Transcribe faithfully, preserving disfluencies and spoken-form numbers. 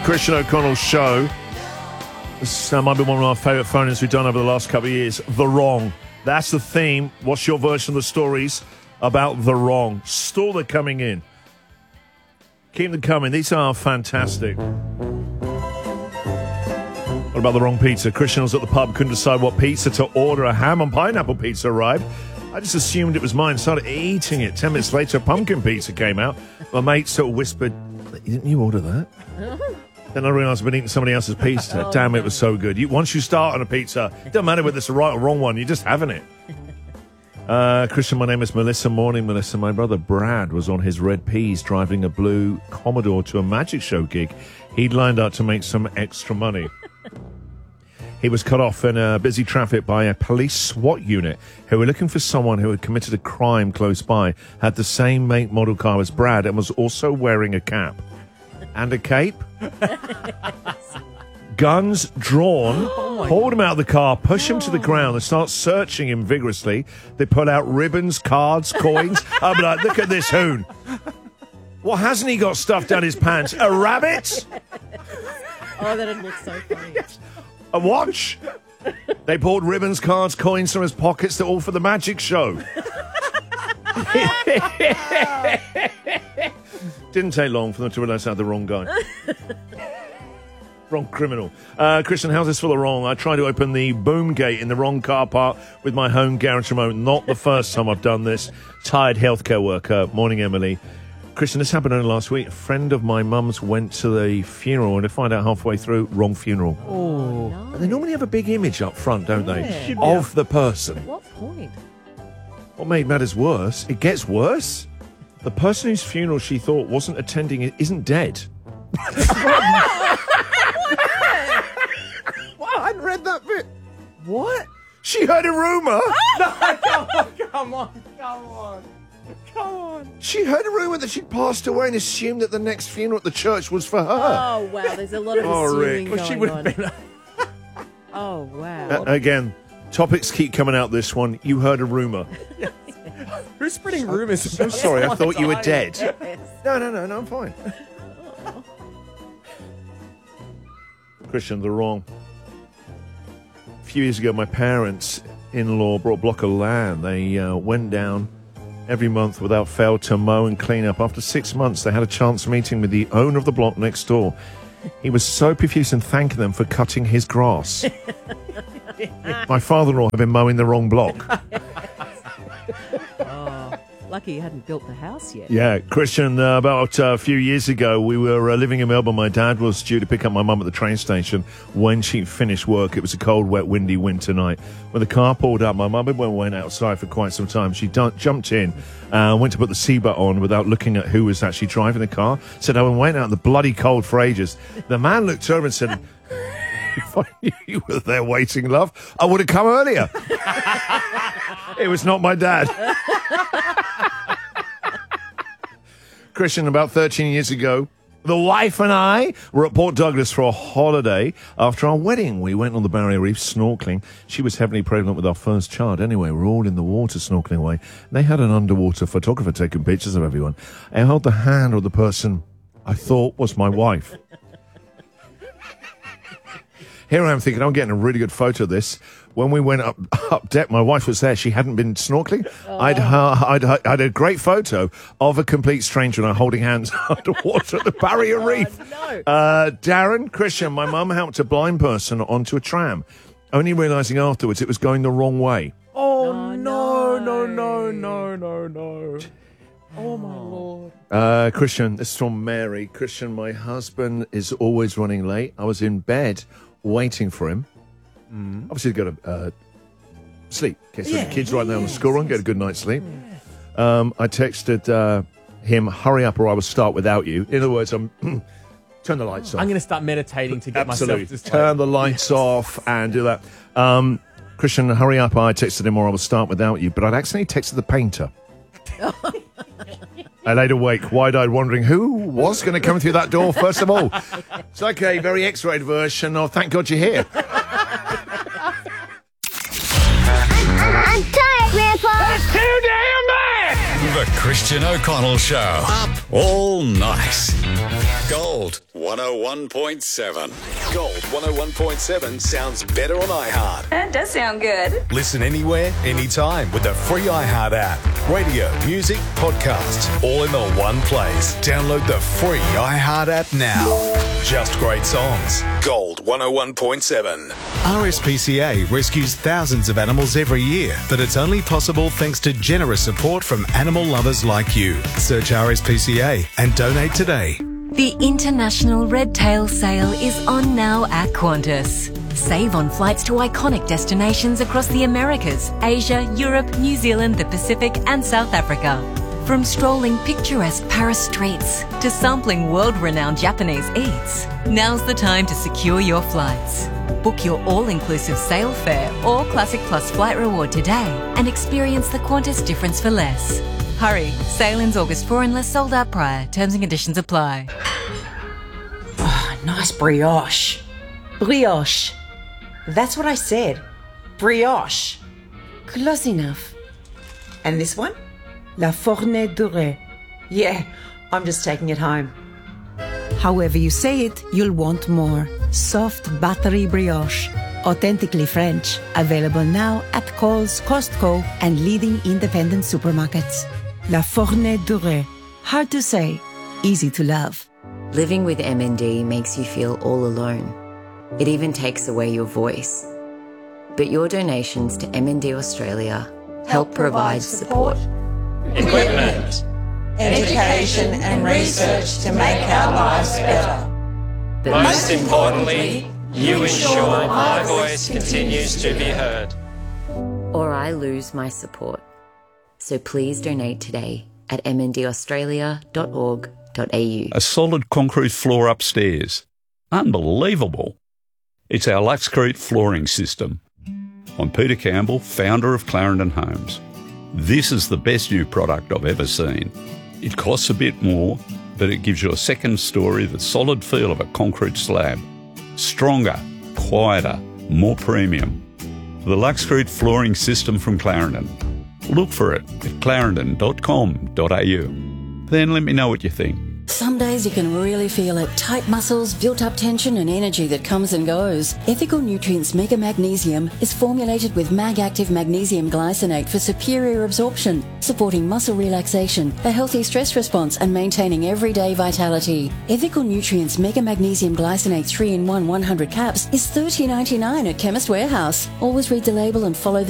Christian O'Connell Show. This uh, might be one of our favourite phone-ins we've done over the last couple of years. The Wrong. That's the theme. What's your version of the stories about the wrong? Still they're coming in. Keep them coming. These are fantastic. What about the wrong pizza? Christian was at the pub, couldn't decide what pizza to order. A ham and pineapple pizza arrived. I just assumed it was mine, started eating it. Ten minutes later, a pumpkin pizza came out. My mate sort of whispered, "Didn't you order that?" Then I realised I'd been eating somebody else's pizza. Oh, Damn, no. It was so good. You, once you start on a pizza, it doesn't matter whether it's the right or wrong one, you're just having it. Uh, Christian, my name is Melissa. Morning, Melissa. My brother Brad was on his red peas driving a blue Commodore to a magic show gig. He'd lined up to make some extra money. He was cut off in a busy traffic by a police SWAT unit who were looking for someone who had committed a crime close by, had the same make model car as Brad, and was also wearing a cap. And a cape. Guns drawn, oh pulled him out of the car, push him to the ground and start searching him vigorously. They pull out ribbons, cards, coins. I'm like, look at this hoon. What hasn't he got stuffed down his pants? A rabbit? Oh, that'd look so funny. Yes. A watch? They pulled ribbons, cards, coins from his pockets. They're all for the magic show. Didn't take long for them to realise I had the wrong guy. Wrong criminal. Uh, Christian, how's this for the wrong? I tried to open the boom gate in the wrong car park with my home garage remote. Not the first time I've done this. Tired healthcare worker. Morning, Emily. Christian, this happened only last week. A friend of my mum's went to the funeral and to find out halfway through, wrong funeral. Oh, no. And they normally have a big image up front, don't yeah. they? Of the person. At what point? What made matters worse, it gets worse. The person whose funeral she thought wasn't attending it isn't dead. Wow, I hadn't read that bit. What? She heard a rumour. No, come on, come on, come on. Come on. She heard a rumour that she'd passed away and assumed that the next funeral at the church was for her. Oh, wow, there's a lot of Oh, assuming Rick. going She would have on. been. Oh, wow. Uh, again, topics keep coming out this one. You heard a rumour. Who's spreading rumours? So sorry, I thought you were dead. Yes. No, no, no, no, I'm fine. Christian, the wrong. A few years ago, my parents-in-law brought a block of land. They uh, went down every month without fail to mow and clean up. After six months, they had a chance meeting with the owner of the block next door. He was so profuse in thanking them for cutting his grass. My father-in-law had been mowing the wrong block. Oh, lucky you hadn't built the house yet. Yeah, Christian, uh, about uh, a few years ago, we were uh, living in Melbourne. My dad was due to pick up my mum at the train station when she finished work. It was a cold, wet, windy winter night. When the car pulled up, my mum had went outside for quite some time. She d- jumped in and uh, went to put the seatbelt on without looking at who was actually driving the car. Said, I went out in the bloody cold for ages. The man looked over and said, if I knew you were there waiting, love, I would have come earlier. It was not my dad. Christian, about thirteen years ago, the wife and I were at Port Douglas for a holiday. After our wedding, we went on the Barrier Reef snorkeling. She was heavily pregnant with our first child. Anyway, we're all in the water snorkeling away. They had an underwater photographer taking pictures of everyone. I held the hand of the person I thought was my wife. Here I am thinking, I'm getting a really good photo of this. When we went up up deck, my wife was there. She hadn't been snorkeling. Oh. I'd, uh, I'd, I'd had a great photo of a complete stranger and I holding hands underwater at the Barrier Reef. Oh, no. uh, Darren, Christian, my mum helped a blind person onto a tram, only realising afterwards it was going the wrong way. Oh, Oh, no, no. no, no, no, no, no. Oh, my Lord. Uh, Christian, this is from Mary. Christian, my husband is always running late. I was in bed waiting for him. Mm. Obviously, got to uh, sleep. Okay, so Yeah, the kids right now on the yes, school run, get a good night's sleep. Um, I texted uh, him, hurry up or I will start without you. In other words, I'm turn the lights off. I'm going to start meditating to get Absolutely. myself to sleep. Turn the lights off and do that. Um, Christian, hurry up. I texted him or I will start without you. But I'd accidentally texted the painter. I laid awake, wide-eyed, wondering who was going to come through that door, first of all. It's like a very X-rated version of Thank God You're Here. I'm tired, Grandpa. That's too damn bad! The Christian O'Connell Show. Up all night. Gold. Gold one oh one point seven. Gold one oh one point seven sounds better on iHeart. That does sound good. Listen anywhere, anytime with the free iHeart app. Radio, music, podcasts, all in the one place. Download the free iHeart app now. Just great songs. Gold one oh one point seven. R S P C A rescues thousands of animals every year, but it's only possible thanks to generous support from animal lovers like you. Search R S P C A and donate today. The International Red Tail Sale is on now at Qantas. Save on flights to iconic destinations across the Americas, Asia, Europe, New Zealand, the Pacific and South Africa. From strolling picturesque Paris streets to sampling world-renowned Japanese eats, now's the time to secure your flights. Book your all-inclusive sale fare or Classic Plus flight reward today and experience the Qantas difference for less. Hurry, sale ends August fourth unless sold out prior. Terms and conditions apply. Oh, nice brioche. Brioche. That's what I said. Brioche. Close enough. And this one? La Fourne Dorée. Yeah, I'm just taking it home. However you say it, you'll want more. Soft buttery brioche. Authentically French. Available now at Coles, Costco, and leading independent supermarkets. La Fourne Dorée. Hard to say, easy to love. Living with M N D makes you feel all alone. It even takes away your voice. But your donations to M N D Australia help provide support, equipment, education and research to make our lives better. But most importantly, you ensure my voice continues to be heard. Or I lose my support. So please donate today at m n d australia dot org dot a u. A solid concrete floor upstairs. Unbelievable. It's our Luxcrete flooring system. I'm Peter Campbell, founder of Clarendon Homes. This is the best new product I've ever seen. It costs a bit more, but it gives you a second story, the solid feel of a concrete slab. Stronger, quieter, more premium. The Luxcrete flooring system from Clarendon. Look for it at clarendon dot com dot a u. Then let me know what you think. Some days you can really feel it. Tight muscles, built-up tension and energy that comes and goes. Ethical Nutrients Mega Magnesium is formulated with Mag-Active Magnesium Glycinate for superior absorption, supporting muscle relaxation, a healthy stress response and maintaining everyday vitality. Ethical Nutrients Mega Magnesium Glycinate three in one one hundred caps is thirty dollars ninety-nine at Chemist Warehouse. Always read the label and follow the